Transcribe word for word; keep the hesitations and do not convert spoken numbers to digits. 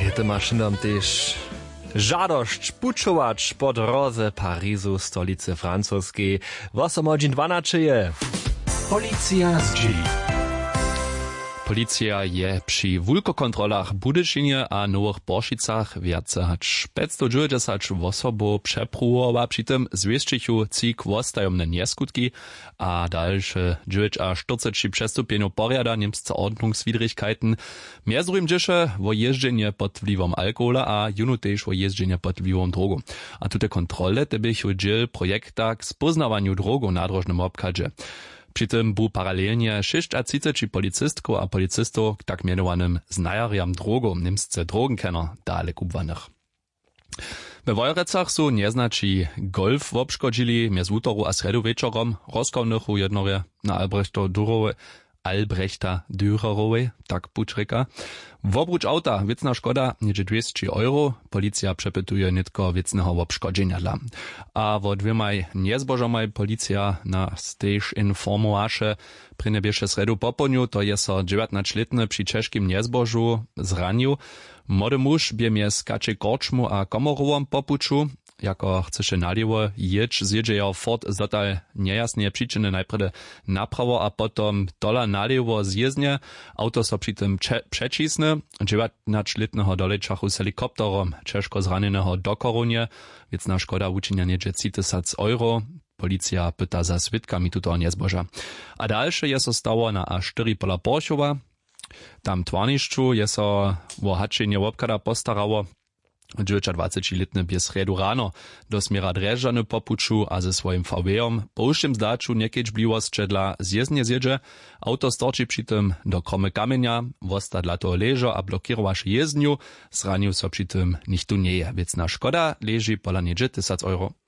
je to maszynom też żadość puczować po drodze Parizu, stolicy francuskiej. osiem godzin dwanaście. Policja z dzieli. Policja je przy wulkokontrolach Budyšinie a Nowych Boršicach wiace hać päťsto dziewięćdziesiąt osobów przepruwowa, przy tym zwieszczychu ci kwostajomne nieskutki a dalsze dziewięć a czterdzieści przestupieniu poriada niemsce Ordnungswidrigkeiten. Mehr zrujm dziesze wo jeżdżenie pod wpływem alkohola a junu też wo jeżdżenie pod wpływem drogu. A tute kontrole te bychu dziel projekta k spoznawaniu drogu na drożnym obkadzie. Przy tym był paralelnie trzydzieści policystków a policystów k tak mianowanym znajarjam drogu, niemsce drogenkenner, dalej kubwanych. We Wojrecach są nieznaczy golf obszkodzili między utoru a sredu wieczorom, rozkownych u jednorze na Albrechta Dürerowej, Albrechta Dürerowej, tak puczryka. W obróć auta wiecna szkoda niedzie dwieście euro, policja przepytuje nitko wiecnego obszkodzenia dla. A wo dwiemaj niezbożomaj policja nas też informowaše pri nebieše sredu poponiu, to je so dziewiętnastoletny przy czeskim niezbożu zranił. Młody muž bie mjez kače korčmu a komorovom popuču, jako chceše naliwo jedź, zjedzie jo fort zotal nejasne przyczyny najprede naprawo a potom dola naliwo zjezdnie, auto so przy tym przecisne, dziewiętnastoletnego dolečachu z helikopterom, czeszko zraneného do korunie, wiecna szkoda uczynia niedzie trzy tysiące euro. Policja pyta za switkami tuto niezboża. A dalsze je so stało na a cztery pola Boršova. Tam twarnišću je so wo hačenje obkada postarało. dziewiętnastoletny bies redu rano do smiera Drežany popuču a ze swoim V W-om po ušćim zdaču niekieć bliwostče dla zjezdnie zjedzie. Auto storči przy tym do kromy kamienia, wosta dla toho ležo a blokirowaš jezdniu, zranił so przy tym nichtu nie je. Wiecna szkoda leži pola niedzie tysiąc euro.